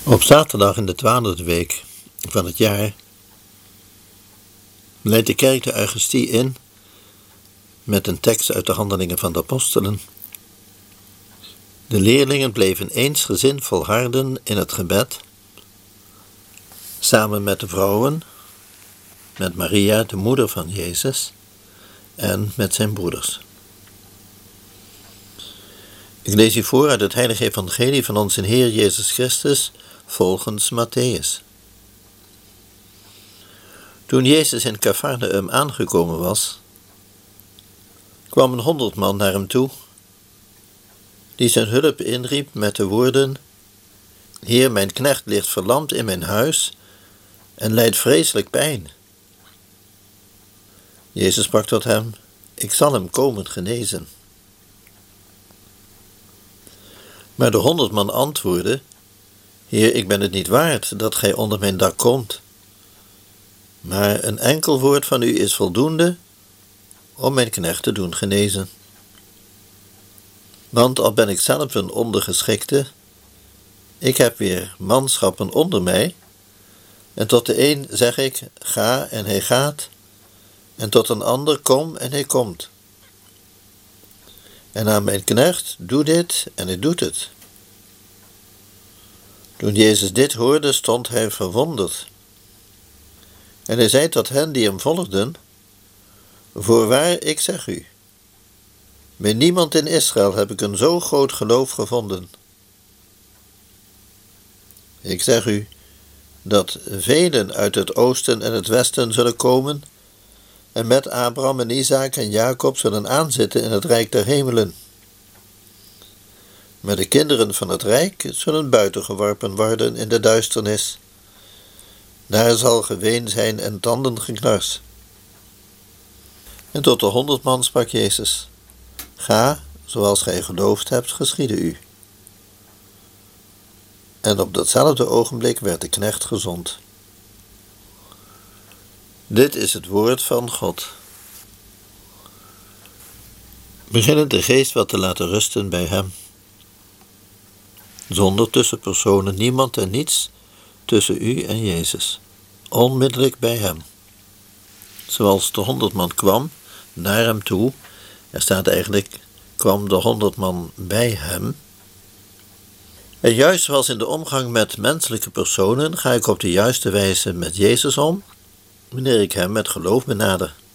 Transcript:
Op zaterdag in de 12e week van het jaar leidt de kerk de Eucharistie in met een tekst uit de Handelingen van de Apostelen. De leerlingen bleven eensgezind volharden in het gebed, samen met de vrouwen, met Maria, de moeder van Jezus, en met zijn broeders. Ik lees u voor uit het heilige evangelie van onze Heer Jezus Christus volgens Matthäus. Toen Jezus in Cafarnaum aangekomen was, kwam een 100 man naar hem toe, die zijn hulp inriep met de woorden: Heer, mijn knecht ligt verlamd in mijn huis en lijdt vreselijk pijn. Jezus sprak tot hem: Ik zal hem komen genezen. Maar de 100 man antwoordde: Heer, ik ben het niet waard dat gij onder mijn dak komt. Maar een enkel woord van u is voldoende om mijn knecht te doen genezen. Want al ben ik zelf een ondergeschikte, ik heb weer manschappen onder mij, en tot de een zeg ik, ga, en hij gaat, en tot een ander, kom, en hij komt. En aan mijn knecht, doe dit, en hij doet het. Toen Jezus dit hoorde, stond hij verwonderd. En hij zei tot hen die hem volgden: Voorwaar, ik zeg u, bij niemand in Israël heb ik een zo groot geloof gevonden. Ik zeg u, dat velen uit het oosten en het westen zullen komen en met Abraham en Isaac en Jacob zullen aanzitten in het rijk der hemelen. Maar de kinderen van het rijk zullen buiten geworpen worden in de duisternis. Daar zal geween zijn en tandengeknars. En tot de 100 man sprak Jezus: Ga, zoals gij geloofd hebt, geschiede u. En op datzelfde ogenblik werd de knecht gezond. Dit is het woord van God. Beginnend de geest wat te laten rusten bij hem. Zonder tussenpersonen, niemand en niets tussen u en Jezus. Onmiddellijk bij hem. Zoals de 100 man kwam naar hem toe, er staat eigenlijk, kwam de 100 man bij hem. En juist zoals in de omgang met menselijke personen ga ik op de juiste wijze met Jezus om, wanneer ik hem met geloof benader.